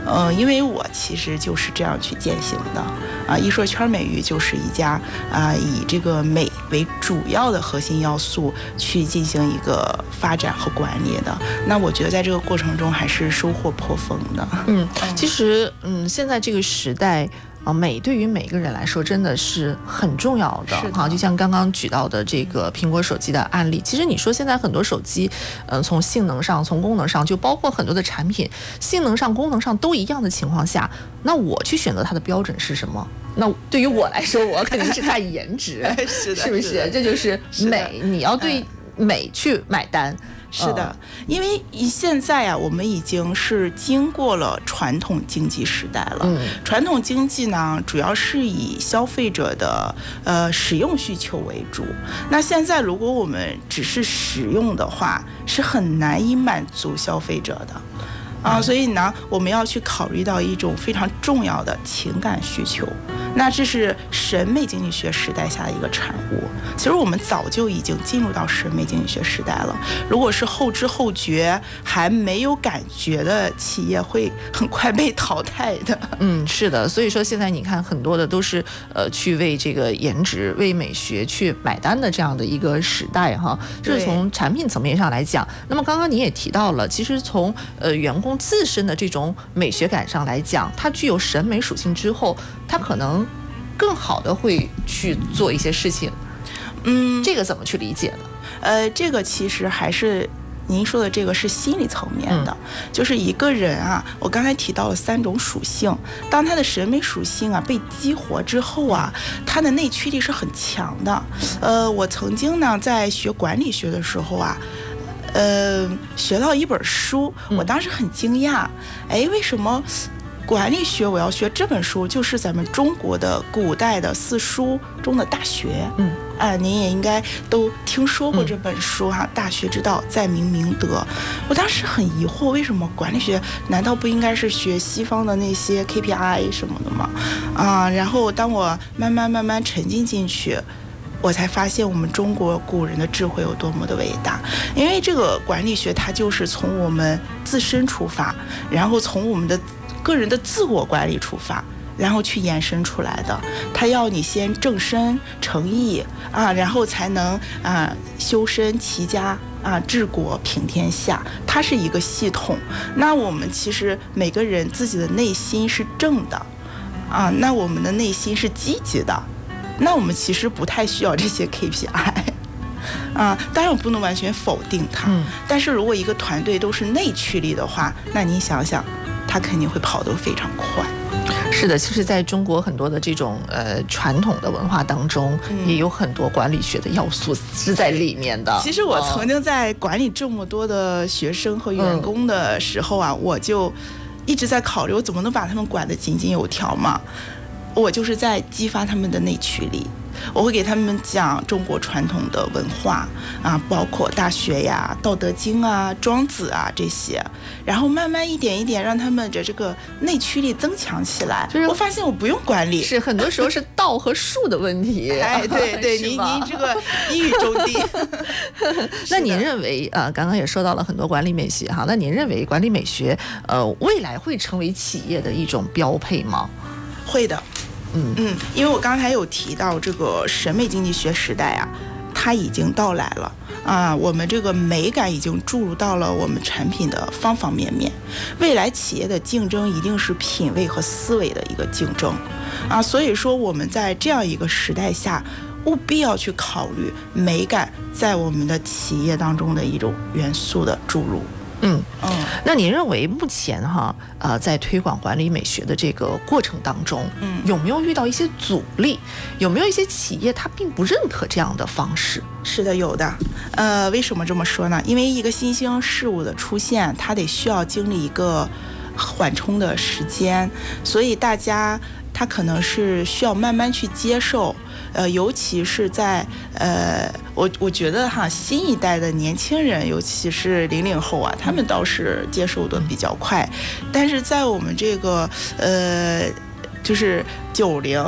因为我其实就是这样去践行的啊。艺硕圈美育就是一家以这个美为主要的核心要素去进行一个发展和管理的。那我觉得在这个过程中还是收获颇丰的。 其实现在这个时代。美对于每个人来说真的是很重要的哈，就像刚刚举到的这个苹果手机的案例，其实你说现在很多手机，从性能上、从功能上，就包括很多的产品，性能上、功能上都一样的情况下，那我去选择它的标准是什么？那对于我来说，我肯定是看颜值， 是的， 是不是？这就是美，你要对美去买单。 是的，因为现在啊，我们已经是经过了传统经济时代了。传统经济呢，主要是以消费者的使用需求为主。那现在如果我们只是使用的话，是很难以满足消费者的。所以呢，我们要去考虑到一种非常重要的情感需求。那这是审美经济学时代下的一个产物。其实我们早就已经进入到审美经济学时代了。如果是后知后觉还没有感觉的企业，会很快被淘汰的。 是的。所以说现在你看很多的都是去为这个颜值、为美学去买单的这样的一个时代哈。这是从产品层面上来讲。那么刚刚你也提到了，其实从员工自身的这种美学感上来讲，它具有审美属性之后，它可能更好的会去做一些事情。这个怎么去理解呢？ 这个其实还是您说的这个是心理层面的。就是一个人啊，我刚才提到了3种属性，当他的审美属性啊被激活之后啊，他的内驱力是很强的。我曾经呢在学管理学的时候啊，学到一本书，我当时很惊讶，为什么管理学我要学这本书？就是咱们中国的古代的4书中的《大学》。您也应该都听说过这本书哈，大学之道，在明明德。我当时很疑惑，为什么管理学难道不应该是学西方的那些 KPI 什么的吗？然后当我慢慢沉浸进去，我才发现我们中国古人的智慧有多么的伟大。因为这个管理学它就是从我们自身出发，然后从我们的个人的自我管理出发，然后去延伸出来的。它要你先正身诚意然后才能修身齐家治国平天下。它是一个系统。那我们其实每个人自己的内心是正的那我们的内心是积极的，那我们其实不太需要这些 KPI。当然我不能完全否定它。但是如果一个团队都是内驱力的话，那你想想，它肯定会跑得非常快。 是的，其实在中国很多的这种传统的文化当中，也有很多管理学的要素是在里面的。 其实我曾经在管理这么多的学生和员工的时候我就一直在考虑，我怎么能把他们管得井井有条嘛。我就是在激发他们的内驱力。我会给他们讲中国传统的文化包括《大学》呀、《道德经》庄子这些，然后慢慢一点一点让他们的这个内驱力增强起来。我发现我不用管理， 是很多时候是道和术的问题。 对，您这个一语中的。 那您认为刚刚也说到了很多管理美学哈，那您认为管理美学未来会成为企业的一种标配吗？ 会的。因为我刚才有提到这个审美经济学时代它已经到来了我们这个美感已经注入到了我们产品的方方面面。未来企业的竞争一定是品味和思维的一个竞争所以说我们在这样一个时代下，务必要去考虑美感在我们的企业当中的一种元素的注入。 那您认为目前在推广管理美学的这个过程当中，有没有遇到一些阻力？有没有一些企业它并不认可这样的方式？ 是的，有的。为什么这么说呢？因为一个新兴事物的出现，它得需要经历一个缓冲的时间，所以大家他可能是需要慢慢去接受。尤其是在我觉得新一代的年轻人，尤其是00后他们倒是接受的比较快，但是在我们这个就是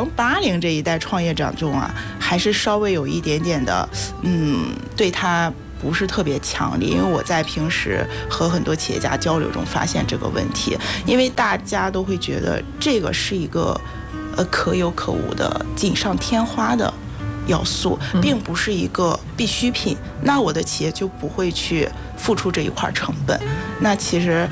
90、80这一代创业者中还是稍微有一点点的对他不是特别强烈，因为我在平时和很多企业家交流中发现这个问题，因为大家都会觉得这个是一个可有可无的锦上添花的要素，并不是一个必需品，那我的企业就不会去付出这一块成本。那其实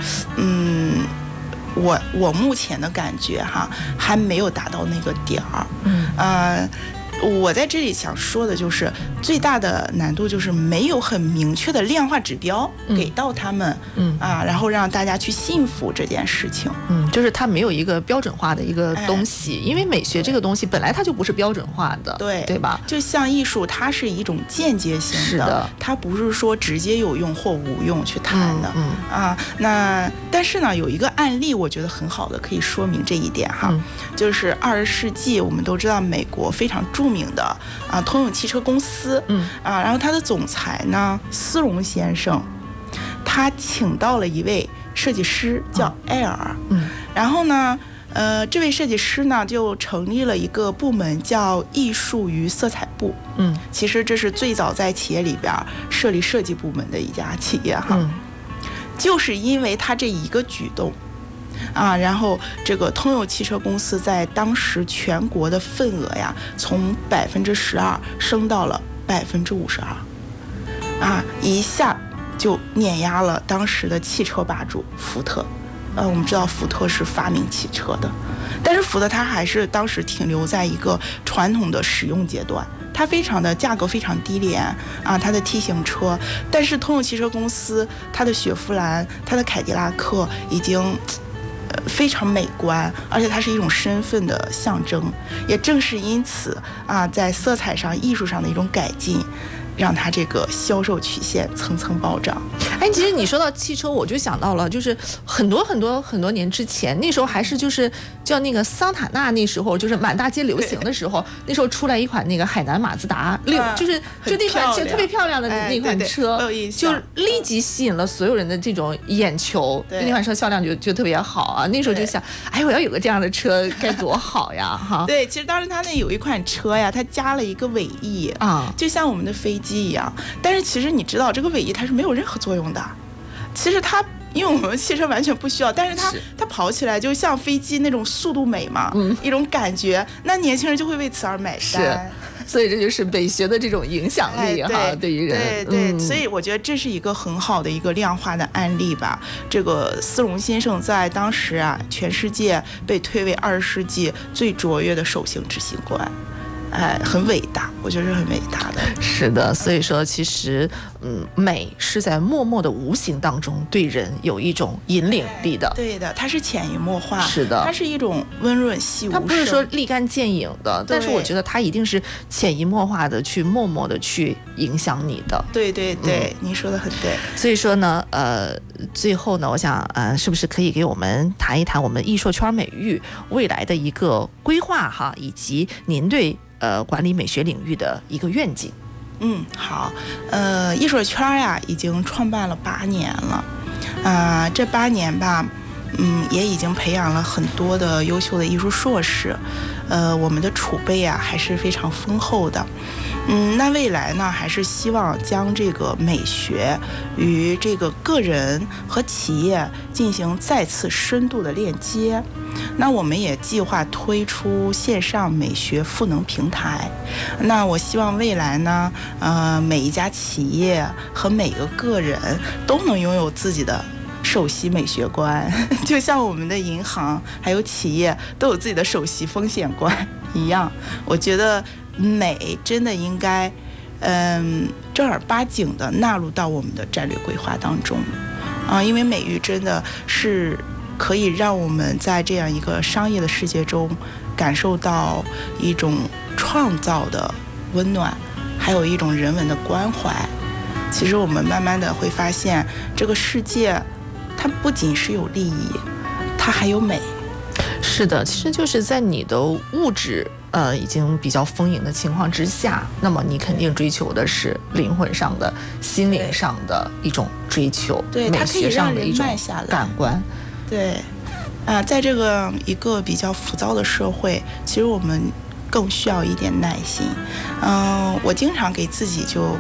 我目前的感觉哈，还没有达到那个点儿。我在这里想说的就是最大的难度就是没有很明确的量化指标给到他们，然后让大家去信服这件事情。 就是它没有一个标准化的一个东西，因为美学这个东西本来它就不是标准化的，对吧？ 就像艺术，它是一种间接性的， 是的， 它不是说直接有用或无用去谈的。那但是呢，有一个案例我觉得很好的可以说明这一点哈，就是20世纪我们都知道美国非常著名的通用汽车公司，然后他的总裁呢斯隆先生，他请到了一位设计师叫埃尔，然后呢这位设计师呢就成立了一个部门叫艺术与色彩部，其实这是最早在企业里边设立设计部门的一家企业哈，就是因为他这一个举动然后这个通用汽车公司在当时全国的份额呀，从12%升到了52%，一下就碾压了当时的汽车霸主福特。我们知道福特是发明汽车的，但是福特它还是当时停留在一个传统的使用阶段，它非常的价格非常低廉它的 T 型车，但是通用汽车公司它的雪佛兰、它的凯迪拉克已经非常美观，而且它是一种身份的象征。也正是因此在色彩上、艺术上的一种改进，让它这个销售曲线层层暴涨。 其实你说到汽车，我就想到了，就是很多年之前，那时候还是就是叫那个桑塔纳，那时候就是满大街流行的时候，那时候出来一款那个海南马自达6，就那款特别漂亮的那款车，就立即吸引了所有人的这种眼球，那款车销量就特别好那时候就想，我要有个这样的车该多好呀哈。 对，其实当时它那有一款车呀，它加了一个尾翼就像我们的飞机一样，但是其实你知道这个尾翼它是没有任何作用的。其实它因为我们汽车完全不需要，但是它跑起来就像飞机那种速度美嘛，一种感觉，那年轻人就会为此而买单。 所以这就是美学的这种影响力对于人。 对，所以我觉得这是一个很好的一个量化的案例吧。这个斯隆先生在当时全世界被推为20世纪最卓越的首席执行官。很伟大，我觉得是很伟大的。 是的，所以说其实美是在默默的无形当中对人有一种引领力的。 对的，它是潜移默化， 是的， 它是一种温润细无声， 它不是说立竿见影的，但是我觉得它一定是潜移默化的去默默的去影响你的。 对，您说的很对。 所以说呢最后呢，我想是不是可以给我们谈一谈我们艺术圈美育未来的一个规划以及您对管理美学领域的一个愿景。 好，艺术圈已经创办了8年了，这8年吧，也已经培养了很多的优秀的艺术硕士，我们的储备还是非常丰厚的。那未来呢，还是希望将这个美学与这个个人和企业进行再次深度的链接。那我们也计划推出线上美学赋能平台。那我希望未来呢，每一家企业和每个个人都能拥有自己的首席美学官，就像我们的银行还有企业都有自己的首席风险官一样。我觉得美真的应该正儿八经的纳入到我们的战略规划当中因为美育真的是可以让我们在这样一个商业的世界中感受到一种创造的温暖，还有一种人文的关怀。其实我们慢慢的会发现，这个世界它不仅是有利益，它还有美。 是的，其实就是在你的物质已经比较丰盈的情况之下，那么你肯定追求的是灵魂上的、心灵上的一种追求， 对， 美学上的一种感官。 对，在这个一个比较浮躁的社会，其实我们更需要一点耐心。我经常给自己就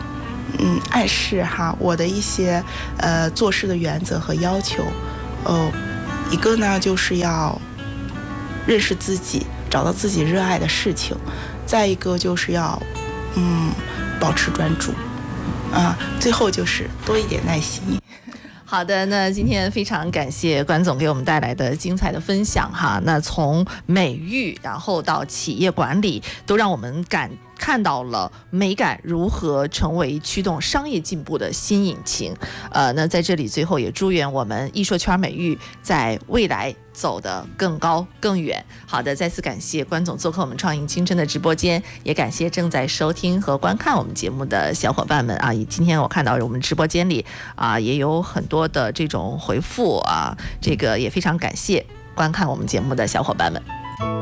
暗示哈我的一些做事的原则和要求。一个呢就是要认识自己，找到自己热爱的事情；再一个就是要保持专注最后就是多一点耐心。 好的，那今天非常感谢关总给我们带来的精彩的分享哈。那从美育，然后到企业管理，都让我们看到了美感如何成为驱动商业进步的新引擎。那在这里最后也祝愿我们艺硕圈美育在未来走得更高更远。好的，再次感谢关总做客我们创意清真的直播间，也感谢正在收听和观看我们节目的小伙伴们啊。今天我看到我们直播间里也有很多的这种回复这个也非常感谢观看我们节目的小伙伴们。